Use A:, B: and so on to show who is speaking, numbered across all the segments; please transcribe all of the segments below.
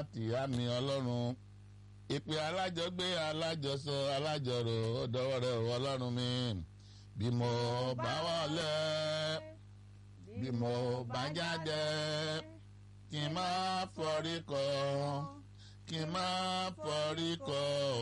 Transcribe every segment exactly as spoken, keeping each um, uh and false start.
A: láti àmì ọlọ́run ìpè alájọgbé alájọsọ alájọrò ọ̀dọ́wọ́ rẹ̀ ọlọ́run mi bí mo bá wọlé bí mo bá jáde kí n má forí kọ kí n má forí kọ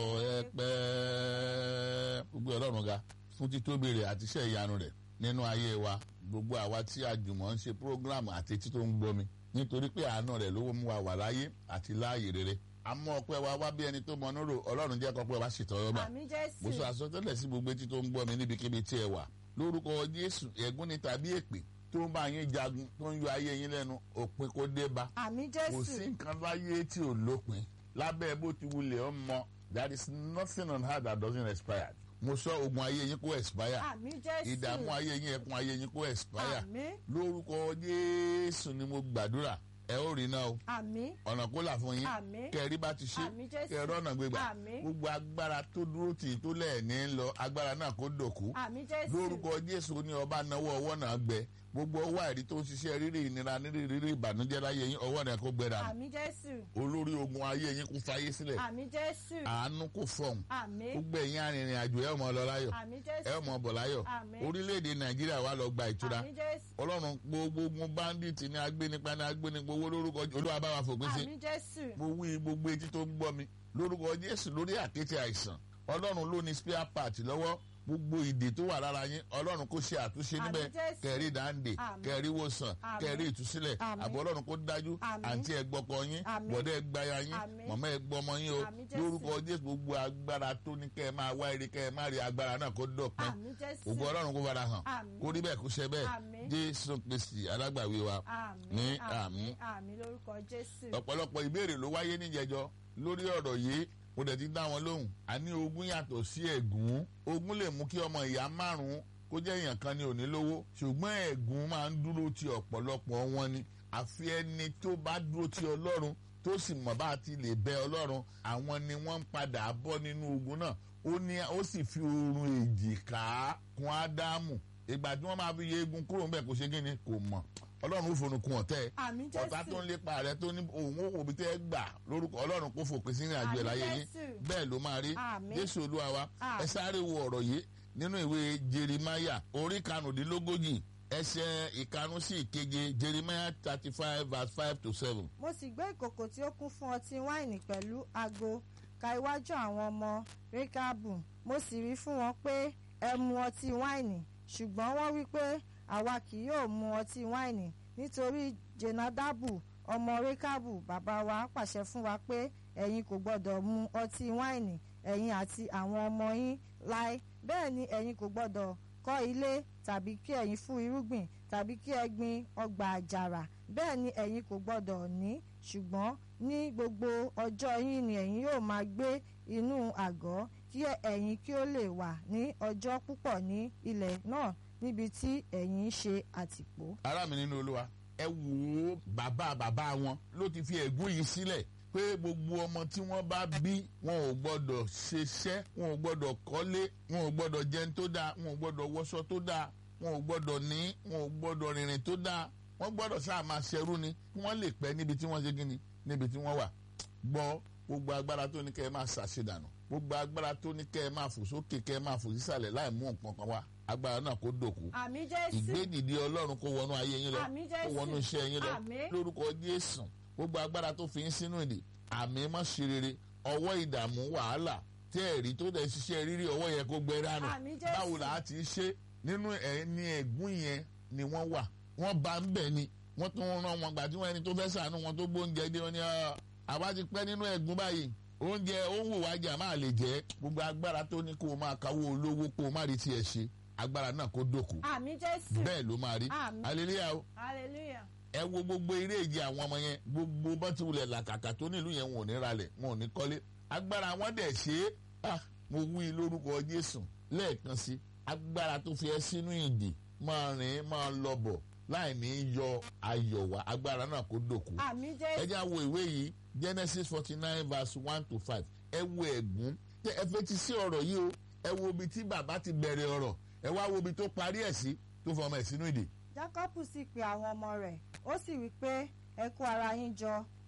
A: ẹ̀pẹ̀. gbogbo ọlọ́run ga fún títóbi rẹ̀ àti iṣẹ́ ìyanu rẹ̀ nínú ayé wa gbogbo àwa tí a jùmọ̀ ń ṣe prógráàmù àti etí tó ń gbọ́ mi nítorí pé àánú rẹ̀ ló mú wa wà láyé àti láàyè rere àmọ́ ọpẹ́ wa wá bí ẹni tó mọ nírò ọlọ́run jẹ́ kọ́pẹ́ wa ṣètọ́rọ́ gbà.
B: Àmín Jésù.
A: mo sọ àsọtẹ́lẹ̀ sí gbogbo etí tó ń gbọ́ mi níbikíbi tí ẹ wà lórúkọ Jésù ẹ̀gún ni tàbí èpè tó ń bá yín jagun tó ń yọ ayé yín lẹ́nu òpin kó dé bá.
B: Àmín Jésù.
A: kò sí nǹkan láyé tí ò lópin lábẹ́ bó ti wulẹ̀ ọ́ mọ there is nothing on earth that doesn't expire. mo sọ ogun ayé yín kó expire.
B: Àmín Jésù.
A: ìdààmú ayé yín ẹkún ayé yín kó expire.
B: Àmín.
A: lórúkọ Jésù ni mo gbàdúrà ẹ ó rí náà o
B: Àmín.
A: ọ̀nà kó là fún yín
B: Àmín.
A: kẹrí bá ti ṣe
B: Àmín Jésù.
A: kẹrọ ọ̀nà gbégbà
B: Àmín.
A: gbogbo agbára tó dúró tì í tó lẹ́ẹ̀ní ń lọ agbára náà kó dòkú
B: Àmín Jésù.
A: lórúkọ Jésù ní ọba náwó ọwọ́ náà gbẹ gbogbo ọwọ́ àìrí tó ń ṣiṣẹ́ rírì ìnira rírì rírì ìbànújẹ́ láyé yín ọwọ́ náà kó gbẹdà
B: Àmín Jésù.
A: olórí ogun ayé yín kó fayé sílẹ̀
B: Àmín Jésù.
A: àánú kò fọ̀hún
B: Àmín.
A: gbogbo ẹ̀yin arìnrìn àjò ẹ̀ mọ̀ lọ láyọ̀
B: Àmín Jésù.
A: ẹ̀ mọ̀ bọ̀ láyọ̀
B: Àmín.
A: orílẹ̀-èdè Nàìjíríà wa lọ gba ìtura
B: Àmín Jésù.
A: Ọlọ́run gbogbo ogun bandit ní agbénipa ní agbénipa owó lórúkọ Olúwa bá wa fòpin sí
B: Àmín Jésù.
A: mo wí gbogbo etí tó ń gbọ́ mi lórúkọ Jésù lórí àkéte àìsàn Ọlọ́run ló ní spare part lọ́wọ́ gbogbo ìdè tó wà lára yín Ọlọ́run kó ṣe àtúnṣe níbẹ̀
B: Àmín Jésù.
A: kẹrí dáńdè
B: Àmín.
A: kẹrí wòsàn
B: Àmín.
A: kẹrí ìtúsílẹ̀
B: Àmín.
A: àbọ̀ Ọlọ́run kó dájú
B: Àmín.
A: àǹtí ẹgbọ́kọ yín
B: Àmín.
A: bọ̀dẹ́ ẹgbáya yín
B: Àmín.
A: mọ̀mọ́ ẹgbọ́mọ yín o
B: Àmín Jésù.
A: lórúkọ Jésù gbogbo agbára tó ní kẹ́ ẹ máa wá eré kẹ́ ẹ má rí agbára náà kó dọ̀pin
B: Àmín Jésù.
A: ògo Ọlọ́run kó fara hàn
B: Àmín.
A: kó rí bẹ́ẹ̀ kó ṣe bẹ́ẹ̀
B: Àmín.
A: Jésù Kristi alágbàwí wa
B: Àmín.
A: ní
B: Àmín.
A: àmín.
B: Àmín lórúkọ Jésù.
A: ọ̀pọ̀lọpọ̀ ìbéèrè ló wáyé níjẹjọ lórí ọ̀rọ̀ yìí mo dẹ̀ ti dá wọn lóhùn àní ogún yàtọ̀ sí ẹ̀gún ogún lè mú kí ọmọ ìyá márùn-ún kó jẹ́ èèyàn kan ní òní lówó ṣùgbọ́n ẹ̀gún máa ń dúró ti ọ̀pọ̀lọpọ̀ wọn ni àfi ẹni tó bá dúró ti Ọlọ́run tó sì mọ̀ bá ti lè bẹ Ọlọ́run àwọn ni wọ́n ń padà bọ́ nínú ogun náà ó ní ó sì fi oorun èjìká kún Ádámù ìgbà tí wọ́n máa fi yẹ egun kúrò ńbẹ̀ kò ṣe kí ni kò mọ̀ Ọlọ́run ó fonukun ọ̀tẹ̀
B: Àmín Jésù.
A: ọ̀tá tó ń lépa rẹ tó ní òun ó òbí tẹ́ gbà lórúkọ Ọlọ́run kó fòpin sí ìrìnàjò ẹ̀ láyé yín
B: Àmín Jésù.
A: bẹ́ẹ̀ ló máa rí
B: Àmín.
A: Jésù Olúwa wa
B: Àmín.
A: ẹ sáré wo ọ̀rọ̀ yìí nínú ìwé Jeremáyà orí karùndínlógójì ẹsẹ̀ ìkarùn sí ìkeje Jeremáyà thirty five verse five to seven.
B: Mo sì gbé ìkòkò tí ó kún fún ọtí wáìnì pẹ̀lú ago ka iwájú àwọn ọmọ Rékábù mo sì wí fún wọn pé ẹ mu ọtí wáìnì ṣùgbọ́n wọ́n wí pé àwa kì yóò mu ọtí wáìnì nítorí Jenadabu ọmọ Rékábù bàbá wa pàṣẹ fún wa pé ẹ̀yin kò gbọ́dọ̀ mu ọtí wáìnì ẹ̀yin àti àwọn ọmọ yín láé bẹ́ẹ̀ ni ẹ̀yin kò gbọ́dọ̀ kọ́ ilé tàbí kí ẹ̀yin fún irúgbìn tàbí kí ẹ gbin ọgbà àjàrà bẹ́ẹ̀ ni ẹ̀yin kò gbọ́dọ̀ ní ṣùgbọ́n ní gbogbo ọjọ́ yín ni ẹ̀yin yóò máa gbé inú àgọ́ kí ẹ̀yin kí ó lè wà ní ọjọ́ púpọ̀ ní ilẹ̀ náà níbi tí ẹ̀yin ń ṣe àtìpó.
A: ará mi nínú Olúwa ẹ wò ó bàbá bàbá wọn ló ti fi ẹ̀gún yìí sílẹ̀ pé gbogbo ọmọ tí wọ́n bá bí wọn ò gbọ́dọ̀ ṣiṣẹ́ wọn ò gbọ́dọ̀ kọ́lé wọn ò gbọ́dọ̀ jẹun tó dáa wọn ò gbọ́dọ̀ wọṣọ tó dáa wọn ò gbọ́dọ̀ ní wọn ò gbọ́dọ̀ rìnrìn tó dáa wọ́n gbọ́dọ̀ sáà máa ṣẹrú ni kí wọ́n lè pẹ́ níbi tí wọ́n ṣe kí ni níbi tí wọ́n wà gbọ́ gbogbo agbára tó ní kẹ́ ẹ máa ṣàṣedànù gbogbo agbára tó ní kẹ́ ẹ máa fò sókè kẹ́ ẹ máa fò sísàlẹ̀ láì mú nǹkan kan wá agbára náà kó dòkú
B: Àmín Jésù.
A: ìgbédìde Ọlọ́run kó wọnú ayé yín lọ
B: Àmín
A: kó
B: Jésù.
A: wọnú iṣẹ́ yín lọ
B: Àmín.
A: lórúkọ Jésù gbogbo agbára tó fi ń sínú ìdè àmì mọ́ ṣe rere ọwọ́ ìdààmú wàhálà tí ẹ̀rí tó dẹ̀ ṣiṣẹ́ rírí ọwọ́ yẹn kó gbẹ dànù
B: Àmín Jésù.
A: báwo là á ti ṣe nínú ẹni ẹ̀gún yẹn ni wọ́n wà wọ́n bá ń bẹ̀ ni wọ́n tún ń rán wọn gbà tí wọ́n ẹni tó fẹ́ ṣàánú wọn tó gbóúnjẹ dé wọn ni àwa ti pẹ́ nínú ẹ̀gún báyìí oúnjẹ òun wò wájà máa lè jẹ́ gbogbo agbára tó ní kó o máa káwó olówó kó o má rí tiẹ̀ ṣe agbára náà kó dòkú
B: Àmín Jésù.
A: bẹ́ẹ̀ ló máa rí
B: Àmín.
A: hallelujah o
B: Hallelujah.
A: ẹ wo gbogbo eré ìje àwọn ọmọ yẹn gbogbo bọ́tí wulẹ̀ làkàkà tó nílùú yẹn wọn ò ní ralẹ̀ wọn ò ní kọ́lé agbára wọn dẹ̀ ṣe é ah mo wí lórúkọ Jésù lẹ́ẹ̀kan sí agbára tó fi ẹ́ sínú ìdè máa rìn máa lọ bọ̀ láì ní yọ ayọ̀ wá agbára náà kó dòkú.
B: Àmín
A: ẹ
B: Jésù.
A: já wo ìwé yìí Genesis forty nine verse one to five ẹ wo ẹ̀gún ẹ fetí sí ọ̀rọ̀ yìí o ẹ wo ibi tí bàbá ti bẹ̀rẹ̀ ọ̀rọ̀ ẹ wá wo ibi tó parí ẹ̀ sí tó fọmọ ẹ̀ sínú ìdè.
B: Jákọ́bù sì pe àwọn ọmọ rẹ̀ ó sì wí pé ẹ kó ara yín jọ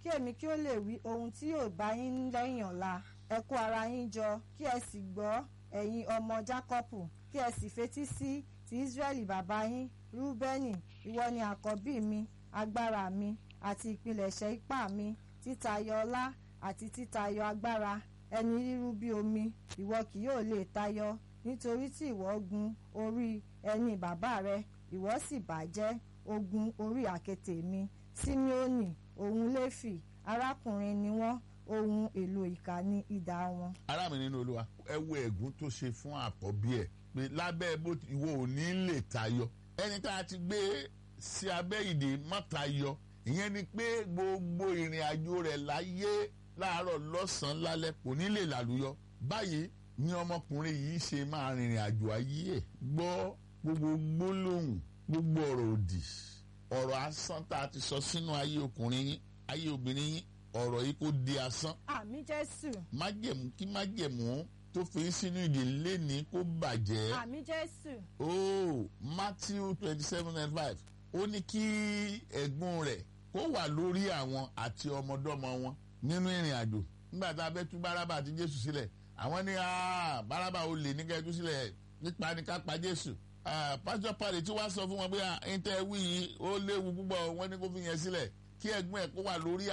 B: kí èmi kí ó lè wí ohun tí yóò bá yín lẹ́yìn ọ̀la. Ẹ kó ara yín jọ kí ẹ sì gbọ́, ẹ̀yin ọmọ Jákọ́bù, kí ẹ sì fetí sí ti Ísírẹ́lì bàbá yín. Rúbẹ́nì, ìwọ ni àkọ́bí mi, agbára mi àti ìpilẹ̀ṣẹ̀ ipá mi, títayọ ọlá àti títayọ agbára, ẹni rírú bí omi, ìwọ kì yóò lè tayọ, nítorí tí ìwọ gun orí ẹní bàbá rẹ, ìwọ sì bàjẹ́, ogun orí àkéte mi. Símeónì, òun Léfì, arákùnrin ni wọ́n, ohun èlò ìkà ni idà wọn.
A: ará mi nínú Olúwa, ẹ wo ẹ̀gún tó ṣe fún àkọ́bí ẹ̀ pé lábẹ́ bó ìwọ ò ní lè tayọ. ẹni tá a ti gbé sí abẹ́ ìdè má tayọ, ìyẹn ni pé gbogbo ìrìn àjò rẹ̀ láyé láàárọ̀ lọ́sàn-án lálẹ́ kò ní lè làlùyọ. báyìí ni ọmọkùnrin yìí ṣe máa rìnrìn àjò ayé ẹ̀. gbọ́ gbogbo gbólóhùn, gbogbo ọ̀rọ̀ òdì, ọ̀rọ̀ asán tá a ti sọ sínú ayé ọkùnrin yín, ayé obìnrin yín, ọ̀rọ̀ yìí kò di asán.
B: Àmín Jésù.
A: májẹ̀mú kí májẹ̀mú tó fi sínú ìdílé ní kó bàjẹ́.
B: Àmín Jésù.
A: oh Matthew twenty seven and five ó ní kí ẹ̀gbọ́n rẹ̀ kó wà lórí àwọn àti ọmọdọ́mọ wọn nínú ìrìn àjò. nígbà tá a bẹ́ tú Bárábà àti Jésù sílẹ̀, àwọn ní Bárábà ó lè ní kẹ́ẹ́ tú sílẹ̀, nípa ní ká pa Jésù. pásítọ̀ pàdé tí wàá sọ fún wọn pé ẹ̀ńtẹ́ wí yìí ó léwu púpọ̀, wọ́n ní kó fi yẹn sílẹ̀ kí ẹ̀gbọ́n ẹ̀ kó wà lórí